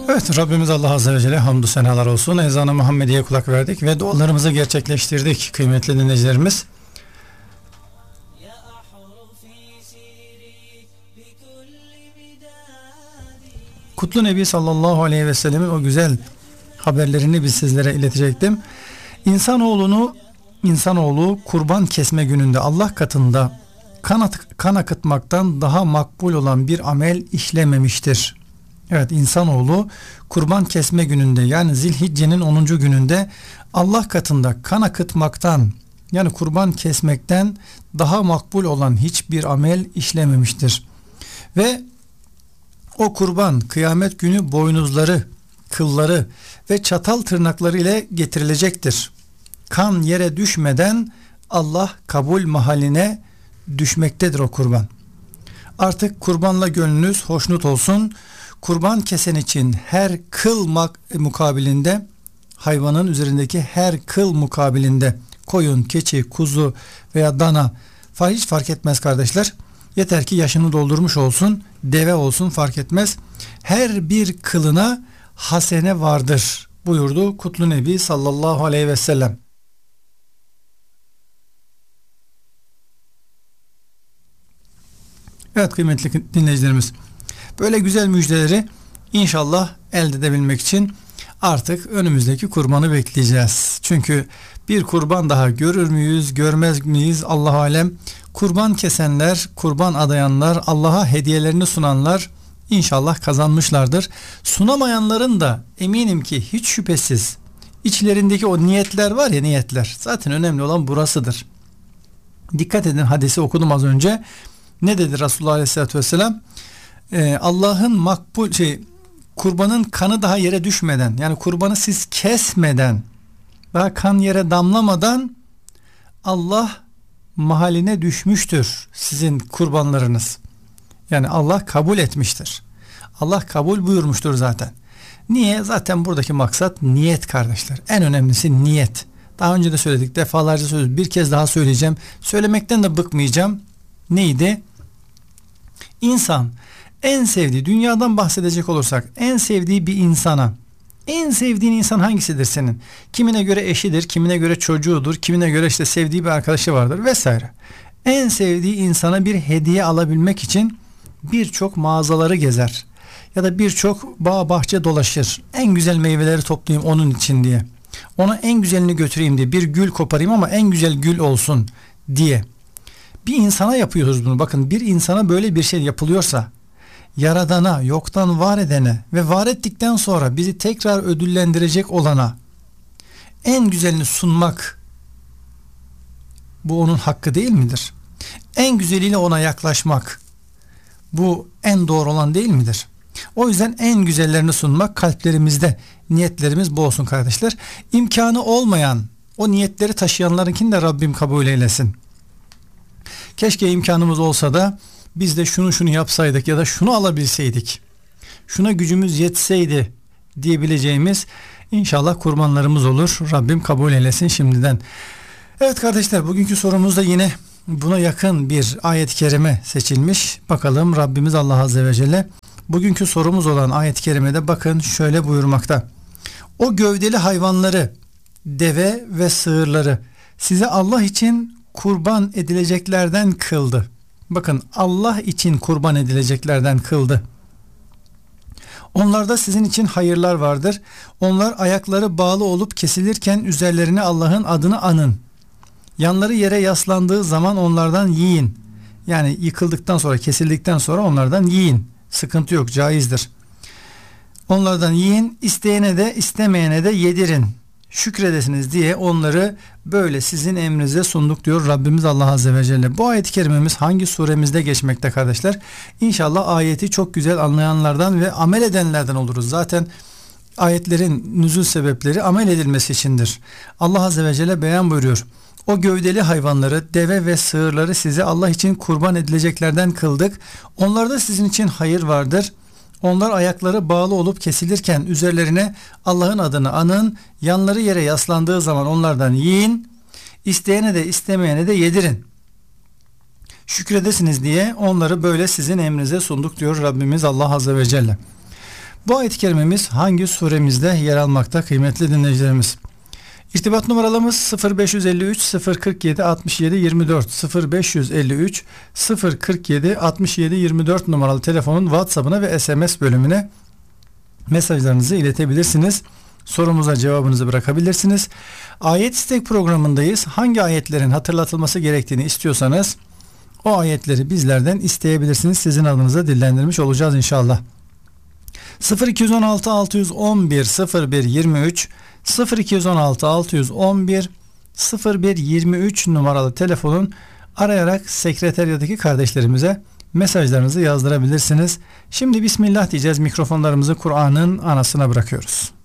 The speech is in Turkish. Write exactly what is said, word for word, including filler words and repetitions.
Evet, Rabbimiz Allah Azze ve Celle hamdü senalar olsun. Ezan-ı Muhammediye kulak verdik ve dualarımızı gerçekleştirdik kıymetli dinleyicilerimiz. Kutlu Nebi sallallahu aleyhi ve sellemin o güzel haberlerini biz sizlere iletecektim. İnsanoğlunu, insanoğlu kurban kesme gününde Allah katında kan, at, kan akıtmaktan daha makbul olan bir amel işlememiştir. Evet, insanoğlu kurban kesme gününde, yani Zilhicce'nin onuncu gününde Allah katında kan akıtmaktan, yani kurban kesmekten daha makbul olan hiçbir amel işlememiştir. Ve o kurban kıyamet günü boynuzları, kılları ve çatal tırnakları ile getirilecektir. Kan yere düşmeden Allah kabul mahaline düşmektedir o kurban. Artık kurbanla gönlünüz hoşnut olsun. Kurban kesen için her kıl mukabilinde, hayvanın üzerindeki her kıl mukabilinde, koyun, keçi, kuzu veya dana hiç fark etmez kardeşler. Yeter ki yaşını doldurmuş olsun, deve olsun fark etmez. Her bir kılına hasene vardır buyurdu Kutlu Nebi sallallahu aleyhi ve sellem. Evet kıymetli dinleyicilerimiz, böyle güzel müjdeleri inşallah elde edebilmek için artık önümüzdeki kurbanı bekleyeceğiz. Çünkü bir kurban daha görür müyüz, görmez miyiz Allah alem. Kurban kesenler, kurban adayanlar, Allah'a hediyelerini sunanlar inşallah kazanmışlardır. Sunamayanların da eminim ki hiç şüphesiz içlerindeki o niyetler var ya, niyetler. Zaten önemli olan burasıdır. Dikkat edin, hadisi okudum az önce. Ne dedi Resulullah Aleyhisselatü Vesselam? Ee, Allah'ın makbul şey, kurbanın kanı daha yere düşmeden, yani kurbanı siz kesmeden, daha kan yere damlamadan Allah mahaline düşmüştür sizin kurbanlarınız. Yani Allah kabul etmiştir. Allah kabul buyurmuştur zaten. Niye? Zaten buradaki maksat niyet kardeşler. En önemlisi niyet. Daha önce de söyledik, defalarca söyledik. Bir kez daha söyleyeceğim. Söylemekten de bıkmayacağım. Neydi? İnsan en sevdiği, dünyadan bahsedecek olursak en sevdiği bir insana, en sevdiğin insan hangisidir senin? Kimine göre eşidir, kimine göre çocuğudur, kimine göre işte sevdiği bir arkadaşı vardır vesaire. En sevdiği insana bir hediye alabilmek için birçok mağazaları gezer ya da birçok bağ bahçe dolaşır. En güzel meyveleri toplayayım onun için diye. Ona en güzelini götüreyim diye, bir gül koparayım ama en güzel gül olsun diye. Bir insana yapıyoruz bunu. Bakın, bir insana böyle bir şey yapılıyorsa, Yaradana, yoktan var edene ve var ettikten sonra bizi tekrar ödüllendirecek olana en güzelini sunmak, bu onun hakkı değil midir? En güzeliyle ona yaklaşmak, bu en doğru olan değil midir? O yüzden en güzellerini sunmak, kalplerimizde niyetlerimiz bu olsun kardeşler. İmkanı olmayan o niyetleri taşıyanlarınkini de Rabbim kabul eylesin. Keşke imkanımız olsa da biz de şunu şunu yapsaydık ya da şunu alabilseydik, şuna gücümüz yetseydi diyebileceğimiz inşallah kurbanlarımız olur. Rabbim kabul eylesin şimdiden. Evet kardeşler, bugünkü sorumuzda yine buna yakın bir ayet-i kerime seçilmiş. Bakalım Rabbimiz Allah Azze ve Celle bugünkü sorumuz olan ayet-i kerimede bakın şöyle buyurmakta. O gövdeli hayvanları, deve ve sığırları size Allah için kurban edileceklerden kıldı. Bakın, Allah için kurban edileceklerden kıldı. Onlarda sizin için hayırlar vardır. Onlar ayakları bağlı olup kesilirken üzerlerine Allah'ın adını anın. Yanları yere yaslandığı zaman onlardan yiyin. Yani yıkıldıktan sonra, kesildikten sonra onlardan yiyin. Sıkıntı yok, caizdir. Onlardan yiyin, isteyene de istemeyene de yedirin. Şükredesiniz diye onları böyle sizin emrinize sunduk diyor Rabbimiz Allah Azze ve Celle. Bu ayet-i kerimemiz hangi suremizde geçmekte kardeşler? İnşallah ayeti çok güzel anlayanlardan ve amel edenlerden oluruz. Zaten ayetlerin nüzul sebepleri amel edilmesi içindir. Allah Azze ve Celle beyan buyuruyor. O gövdeli hayvanları, deve ve sığırları size Allah için kurban edileceklerden kıldık. Onlarda sizin için hayır vardır. Onlar ayakları bağlı olup kesilirken üzerlerine Allah'ın adını anın, yanları yere yaslandığı zaman onlardan yiyin, isteyene de istemeyene de yedirin. Şükredesiniz diye onları böyle sizin emrinize sunduk diyor Rabbimiz Allah Azze ve Celle. Bu ayet-i kerimemiz hangi suremizde yer almakta kıymetli dinleyicilerimiz? İrtibat numaralarımız sıfır beş yüz elli üç sıfır kırk yedi altmış yedi yirmi dört sıfır beş yüz elli üç sıfır kırk yedi altmış yedi yirmi dört numaralı telefonun WhatsApp'ına ve S M S bölümüne mesajlarınızı iletebilirsiniz. Sorumuza cevabınızı bırakabilirsiniz. Ayet istek programındayız. Hangi ayetlerin hatırlatılması gerektiğini istiyorsanız o ayetleri bizlerden isteyebilirsiniz. Sizin adınıza dillendirmiş olacağız inşallah. sıfır iki on altı altı yüz on bir sıfır bir yirmi üç sıfır iki on altı altı yüz on bir sıfır bir yirmi üç numaralı telefonun arayarak sekreteryadaki kardeşlerimize mesajlarınızı yazdırabilirsiniz. Şimdi Bismillah diyeceğiz. Mikrofonlarımızı Kur'an'ın anasına bırakıyoruz.